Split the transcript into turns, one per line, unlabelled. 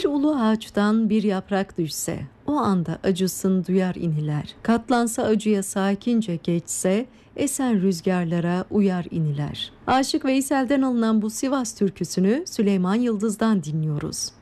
Bir ulu ağaçtan bir yaprak düşse, o anda acısını duyar iniler. Katlansa acıya sakince geçse, esen rüzgarlara uyar iniler. Aşık Veysel'den alınan bu Sivas türküsünü Süleyman Yıldız'dan dinliyoruz.